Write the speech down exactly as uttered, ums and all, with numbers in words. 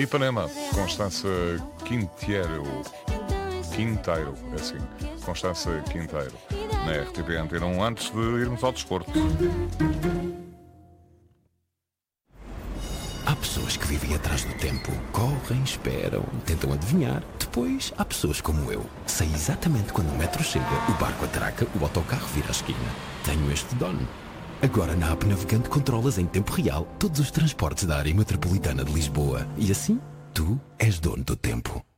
Ipanema, Constança Quinteiro. Quinteiro, é assim. Constança Quinteiro. Na R T P Antena um, antes de irmos ao desporto. Há pessoas que vivem atrás do tempo. Correm, esperam, tentam adivinhar. Depois, há pessoas como eu. Sei exatamente quando o metro chega, o barco atraca, o autocarro vira a esquina. Tenho este dono. Agora na app Navegante controlas em tempo real todos os transportes da área metropolitana de Lisboa. E assim, tu és dono do tempo.